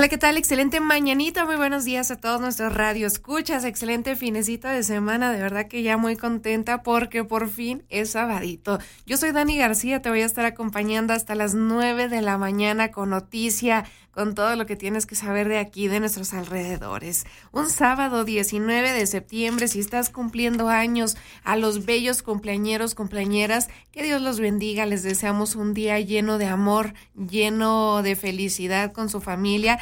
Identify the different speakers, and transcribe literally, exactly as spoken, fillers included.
Speaker 1: Hola, ¿qué tal? Excelente mañanita, muy buenos días a todos nuestros radioescuchas, excelente finecita de semana, de verdad que ya muy contenta porque por fin es sabadito. Yo soy Dani García, te voy a estar acompañando hasta las nueve de la mañana con noticia, con todo lo que tienes que saber de aquí, de nuestros alrededores. Un sábado diecinueve de septiembre, si estás cumpliendo años, a los bellos cumpleañeros, cumpleañeras, que Dios los bendiga, les deseamos un día lleno de amor, lleno de felicidad con su familia